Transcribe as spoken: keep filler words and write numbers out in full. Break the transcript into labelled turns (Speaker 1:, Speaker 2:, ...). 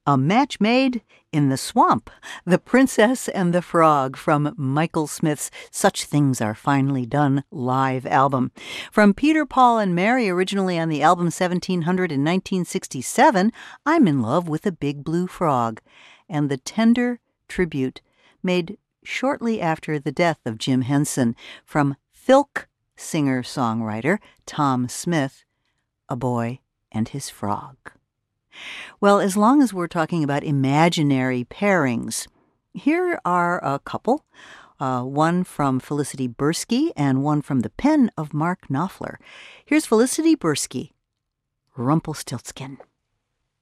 Speaker 1: A Match Made in the Swamp, The Princess and the Frog from Michael Smith's Such Things Are Finely Done live album. From Peter, Paul, and Mary, originally on the album seventeen hundred in nineteen sixty-seven, I'm in Love with a Big Blue Frog, and the tender tribute made shortly after the death of Jim Henson from Filk singer-songwriter Tom Smith, A Boy and His Frog. Well, as long as we're talking about imaginary pairings, here are a couple, uh, one from Felicity Bursky and one from the pen of Mark Knopfler. Here's Felicity Bursky, Rumpelstiltskin.